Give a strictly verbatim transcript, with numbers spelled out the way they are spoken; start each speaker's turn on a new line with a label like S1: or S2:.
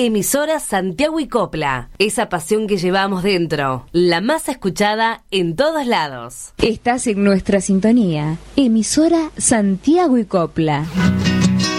S1: Emisora Santiago y Copla. Esa pasión que llevamos dentro. La más escuchada en todos lados.
S2: Estás en nuestra sintonía. Emisora Santiago y Copla.